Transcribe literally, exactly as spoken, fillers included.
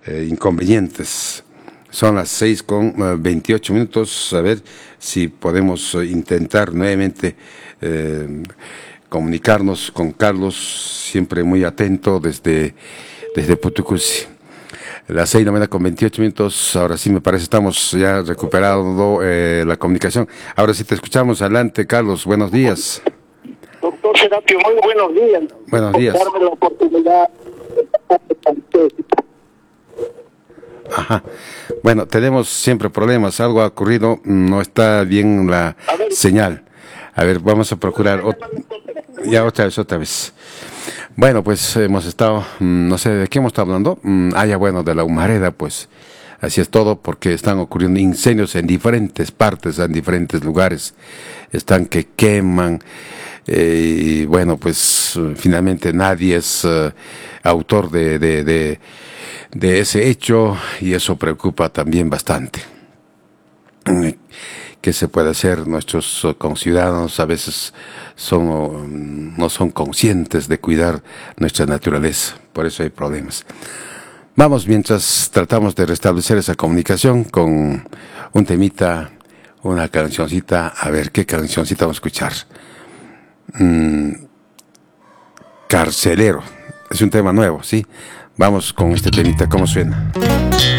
eh, inconvenientes. Son las seis con veintiocho minutos. A ver si podemos intentar nuevamente eh, comunicarnos con Carlos, siempre muy atento desde, desde Putucusi. Las seis de la mañana con veintiocho minutos. Ahora sí me parece estamos ya recuperando eh, la comunicación. Ahora sí te escuchamos. Adelante, Carlos. Buenos días. Doctor Serapio, muy buenos días. Buenos días. Por darme la oportunidad. Ajá. Bueno, tenemos siempre problemas. Algo ha ocurrido. No está bien la señal. A ver, vamos a procurar. Ot- ya otra vez, otra vez. Bueno, pues hemos estado, no sé de qué hemos estado hablando. Ah, ya bueno, de la humareda, pues. Así es todo, porque están ocurriendo incendios en diferentes partes, en diferentes lugares. Están que queman. Eh, y bueno, pues finalmente nadie es uh, autor de, de, de, de ese hecho, y eso preocupa también bastante. ¿Qué se puede hacer? Nuestros uh, conciudadanos a veces son, uh, no son conscientes de cuidar nuestra naturaleza, por eso hay problemas. Vamos, mientras tratamos de restablecer esa comunicación con un temita, una cancioncita, a ver qué cancioncita vamos a escuchar. Mm, Carcelero, es un tema nuevo, ¿sí? Vamos con este temita, ¿cómo suena?